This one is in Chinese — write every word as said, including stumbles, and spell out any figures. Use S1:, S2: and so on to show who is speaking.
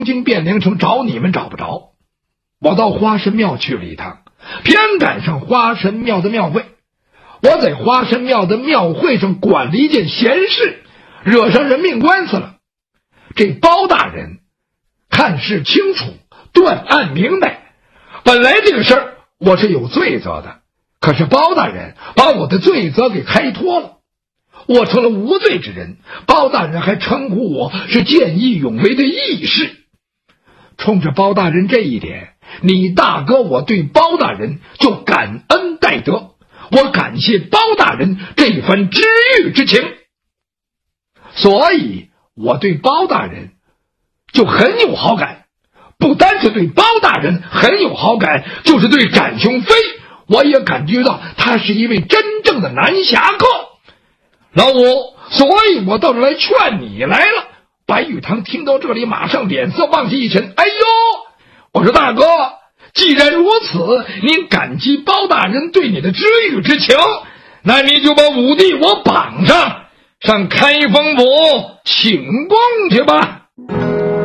S1: 京汴梁城找你们找不着，我到花神庙去了一趟，偏赶上花神庙的庙会。我在花神庙的庙会上管了一件闲事，惹上人命官司了。这包大人看事清楚，断案明白，本来这个事儿我是有罪责的，可是包大人把我的罪责给开脱了，我成了无罪之人。包大人还称呼我是见义勇为的义士。冲着包大人这一点，你大哥我对包大人就感恩戴德，我感谢包大人这一番知遇之情，所以我对包大人就很有好感。不单是对包大人很有好感，就是对展雄飞，我也感觉到他是一位真正的男侠客。老五，所以我到这来劝你来了。白玉堂听到这里，马上脸色往下一沉，哎呦，我说大哥，既然如此，您感激包大人对你的知遇之情，那你就把五弟我绑上，上开封府请功去吧。